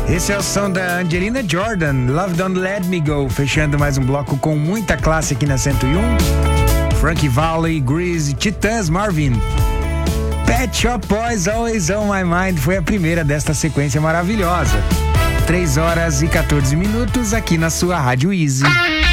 Esse é o som da Angelina Jordan, Love Don't Let Me Go, fechando mais um bloco com muita classe aqui na 101. Frankie Valli, Grease, Titãs, Marvin. Pet Shop Boys, Always On My Mind, foi a primeira desta sequência maravilhosa. 3 horas e 14 minutos aqui na sua Rádio Easy.